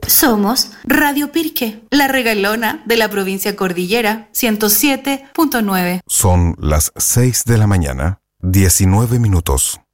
Somos Radio Pirque, la regalona de la provincia Cordillera, 107.9. Son las 6 de la mañana, 19 minutos.